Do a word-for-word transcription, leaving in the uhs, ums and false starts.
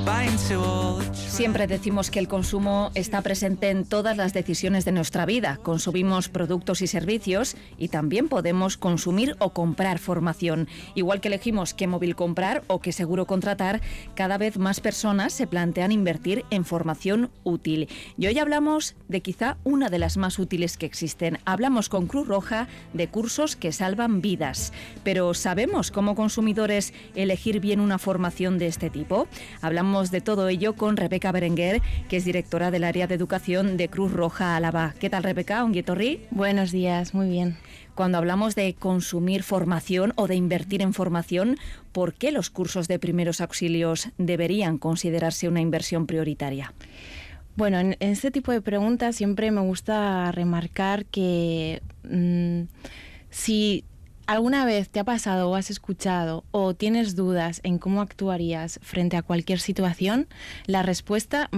Siempre decimos que el consumo está presente en todas las decisiones de nuestra vida. Consumimos productos y servicios y también podemos consumir o comprar formación. Igual que elegimos qué móvil comprar o qué seguro contratar, cada vez más personas se plantean invertir en formación útil. Y hoy hablamos de quizá una de las más útiles que existen. Hablamos con Cruz Roja de cursos que salvan vidas. Pero ¿sabemos como consumidores elegir bien una formación de este tipo? Hablamos de todo ello con Rebeca Berenguer, que es directora del área de educación de Cruz Roja Álava. ¿Qué tal, Rebeca? ¿Ongi etorri? Buenos días, muy bien. Cuando hablamos de consumir formación o de invertir en formación, ¿por qué los cursos de primeros auxilios deberían considerarse una inversión prioritaria? Bueno, en este tipo de preguntas siempre me gusta remarcar que mmm, si ¿alguna vez te ha pasado o has escuchado o tienes dudas en cómo actuarías frente a cualquier situación? La respuesta